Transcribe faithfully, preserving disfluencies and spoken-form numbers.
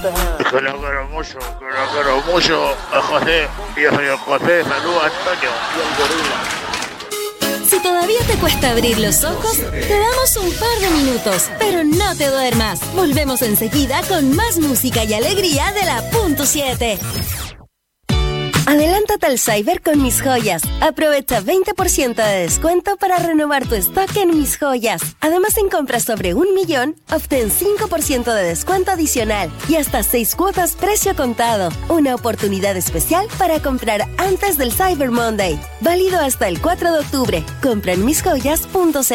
Que lo quiero mucho, que lo quiero mucho a José. Yo soy el José, saludos a Antonio y el gorila. Si todavía te cuesta abrir los ojos, te damos un par de minutos, pero no te duermas. Volvemos enseguida con más música y alegría de la punto siete. Adelántate al Cyber con Mis Joyas. Aprovecha veinte por ciento de descuento para renovar tu stock en Mis Joyas. Además, en compras sobre un millón, obtén cinco por ciento de descuento adicional y hasta seis cuotas precio contado. Una oportunidad especial para comprar antes del Cyber Monday. Válido hasta el cuatro de octubre. Compra en mis joyas punto c l.